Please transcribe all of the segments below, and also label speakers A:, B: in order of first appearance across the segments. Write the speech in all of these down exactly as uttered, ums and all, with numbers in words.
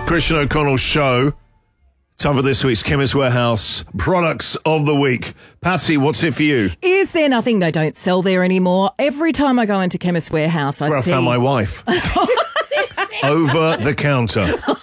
A: Christian O'Connell Show. Time for this week's Chemist Warehouse Products of the Week. Patsy, what's it for you?
B: Is there nothing they don't sell there anymore? Every time I go into Chemist Warehouse,
A: That's
B: I
A: where
B: see...
A: I found my wife. Over the counter.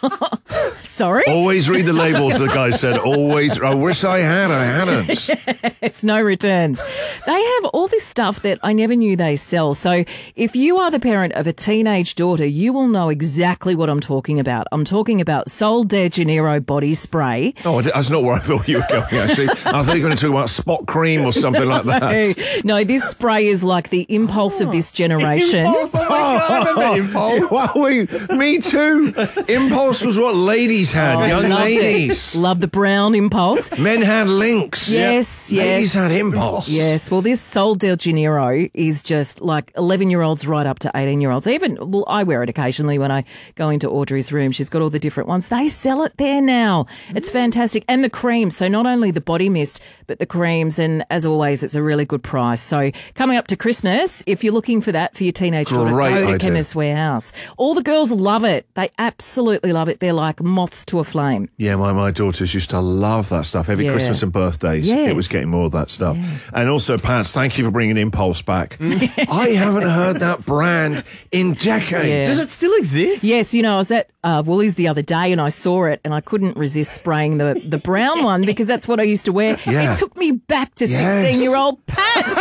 B: Sorry?
A: Always read the labels, the guy said. Always. I wish I had. I hadn't.
B: It's no returns. They have all this stuff that I never knew they sell. So if you are the parent of a teenage daughter, you will know exactly what I'm talking about. I'm talking about Sol de Janeiro body spray.
A: Oh, that's not where I thought you were going, actually. I thought you were going to talk about spot cream or something like that.
B: No, no, this spray is like the impulse of this generation.
C: Impulse, oh my God, I remember Impulse.
A: Well, we, me too. Impulse was what ladies had,
B: Oh,
A: young
B: loved
A: ladies.
B: It. Love the brown impulse.
A: Men had Lynx.
B: Yes,
A: Yep.
B: yes.
A: Ladies had Impulse.
B: Yes, well, this Sol de Janeiro is just like eleven-year-olds right up to eighteen-year-olds. Even, well, I wear it occasionally when I go into Audrey's room. She's got all the different ones. They sell it there now. It's fantastic. And the creams. So not only the body mist, but the creams. And as always, it's a really good price. So coming up to Christmas, if you're looking for that for your teenage daughter,
A: Great
B: go to
A: idea.
B: Chemist Warehouse. All the girls love it. They absolutely love it. They're like moths to a flame.
A: Yeah, my, my daughters used to love that stuff. Every
B: Yeah.
A: Christmas and birthdays,
B: Yes.
A: it was getting more of that stuff. And also, Pats, thank you for bringing Impulse back. I haven't heard that brand in decades.
B: Yeah.
C: Does it still exist?
B: Yes, you know, I was at uh, Woolies the other day and I saw it and I couldn't resist spraying the, the brown one because that's what I used to wear.
A: Yeah.
B: It took me back to
A: Yes.
B: sixteen-year-old Pats.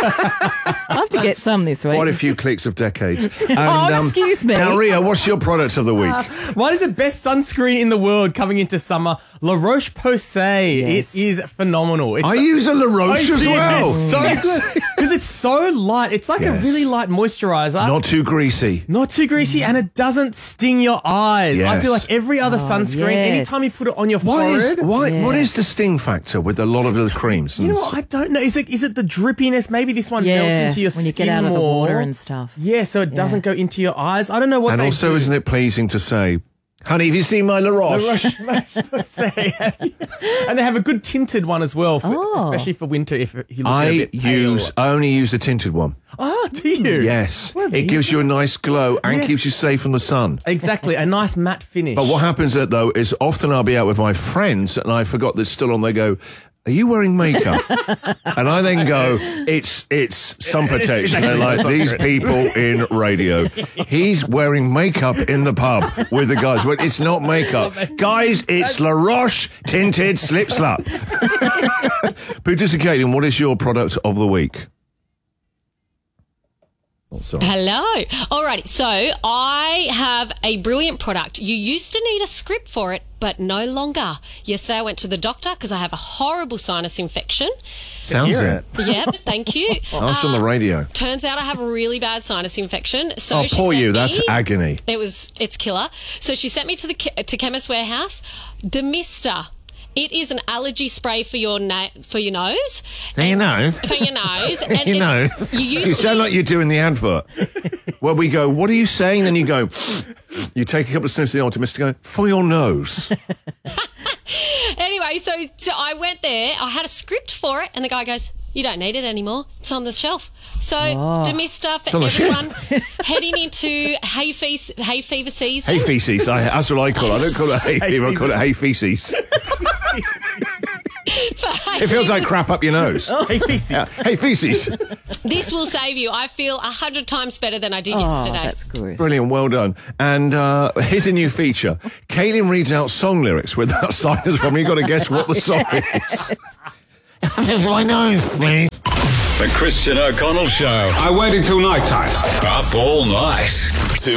B: I have to get some this week.
A: Quite a few clicks of decades. And,
B: Oh, excuse me.
A: Now, Ria, what's your product of the week?
C: What is the best sunscreen in the world coming into summer? La Roche-Posay.
B: Yes.
C: It is phenomenal. It's
A: I use a La Roche
C: Oh,
A: as
C: do you?
A: well.
C: It's so
A: Yes.
C: good because it's so light. It's like
A: Yes.
C: a really light moisturizer.
A: Not too greasy.
C: Not too greasy, and it doesn't sting your eyes. I
A: Yes.
C: feel like every other sunscreen,
B: yes.
C: anytime you put it on your
A: Why is,
C: forehead.
A: why, what is
B: Yes.
A: the sting factor with a lot of the creams?
C: You know what? I don't know. Is it is it the drippiness? Maybe this one
B: yeah,
C: melts into your
B: when you
C: skin
B: get out of the
C: more.
B: water and stuff.
C: Yeah, so it doesn't go into your eyes. I don't know what
A: And
C: they
A: also,
C: do.
A: isn't it pleasing to say, honey, have you seen my La Roche?
C: La Roche-Posay. And they have a good tinted one as well, for,
B: Oh.
C: especially for winter if you look a
A: I
C: bit pale.
A: use, I only use the tinted one.
C: Oh, do you?
A: Yes.
C: Well, there
A: it
C: you
A: gives you a nice glow and
C: Yeah.
A: keeps you safe from the sun.
C: Exactly, a nice matte finish.
A: But what happens uh, though is often I'll be out with my friends and I forgot this still on. They go, "Are you wearing makeup?" And I then go, "It's it's sun protection." They're like, "These people in radio, he's wearing makeup in the pub with the guys." Well, it's not makeup, guys. It's La Roche tinted slip slap. Producer Caitlin, what is your product of the week? Oh, sorry.
D: Hello. Alrighty, so I have a brilliant product. You used to need a script for it, but no longer. Yesterday I went to the doctor because I have a horrible sinus infection.
A: Sounds
C: hear
A: it.
D: Yep, thank you.
A: I was on the radio.
D: Turns out I have a really bad sinus infection. So
A: Oh,
D: she
A: poor
D: sent
A: you. That's
D: me-
A: agony.
D: It was, it's killer. So she sent me to the che- to Chemist Warehouse. Demista. It is an allergy spray for your na- for your nose.
A: For your nose?
D: For your nose. And
A: You
D: it's-
A: know,
D: you used
A: you
D: to
A: sound
D: need-
A: like you're doing the advert. Where we go, what are you saying? Then you go, you take a couple of sniffs of the old Mister go, for your nose.
D: Anyway, so, so I went there. I had a script for it, and the guy goes, "You don't need it anymore. It's on the shelf." So, Demista for
A: on the
D: everyone heading into hay, fe- hay fever season.
A: Hay feces. I, that's what I call it. I don't call it hay
C: Hay
A: fever. I call it hay feces. It feels like crap up your nose.
C: Hey, feces.
A: Yeah. Hay feces.
D: This will save you. I feel a hundred times better than I did
B: Oh,
D: yesterday.
B: that's good.
A: Brilliant. Well done. And uh, here's a new feature. Kaylin reads out song lyrics without silence from you. You've got to guess what the song is. It's my nose, please.
E: The Christian O'Connell Show.
F: I waited till night time.
E: Up all night.